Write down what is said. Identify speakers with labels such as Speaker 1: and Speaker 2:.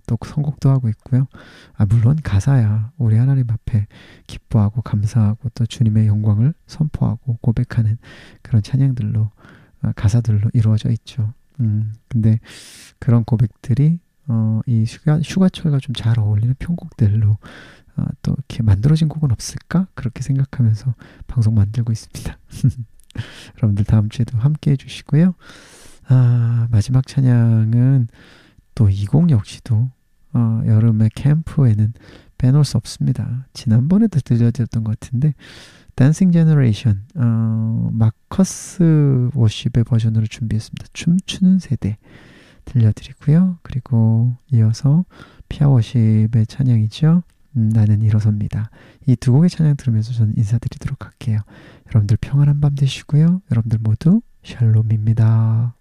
Speaker 1: 또 선곡도 하고 있고요. 물론 가사야 우리 하나님 앞에 기뻐하고 감사하고 또 주님의 영광을 선포하고 고백하는 그런 찬양들로 가사들로 이루어져 있죠. 근데 그런 고백들이 이 휴가철과 좀 잘 어울리는 편곡들로 또 이렇게 만들어진 곡은 없을까? 그렇게 생각하면서 방송 만들고 있습니다. 여러분들 다음 주에도 함께 해주시고요. 마지막 찬양은 또 이 곡 역시도 여름의 캠프에는 빼놓을 수 없습니다. 지난번에도 들려드렸던 것 같은데 댄싱 제너레이션 마커스 워십의 버전으로 준비했습니다. 춤추는 세대 들려드리고요. 그리고 이어서 피아 워십의 찬양이죠. 나는 일어섭니다. 이 두 곡의 찬양 들으면서 저는 인사드리도록 할게요. 여러분들 평안한 밤 되시고요. 여러분들 모두 샬롬입니다.